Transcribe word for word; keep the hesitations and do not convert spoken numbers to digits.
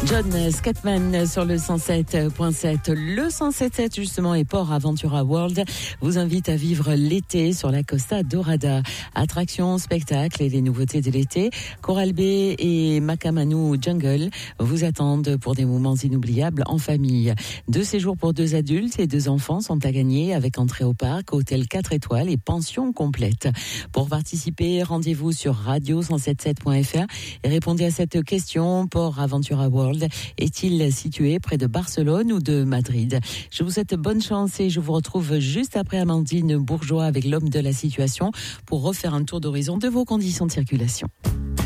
John Scatman sur le cent sept point sept. Le cent sept point sept justement et Port Aventura World vous invite à vivre l'été sur la Costa Dorada. Attractions, spectacles et les nouveautés de l'été. Coral Bay et Makamanu Jungle vous attendent pour des moments inoubliables en famille. Deux séjours pour deux adultes et deux enfants sont à gagner avec entrée au parc, hôtel quatre étoiles et pension complète. Pour participer, rendez-vous sur radio cent sept point sept point f r et répondez à cette question. Port Aventura World est-il situé près de Barcelone ou de Madrid? Je vous souhaite bonne chance et je vous retrouve juste après Amandine Bourgeois avec l'homme de la situation pour refaire un tour d'horizon de vos conditions de circulation.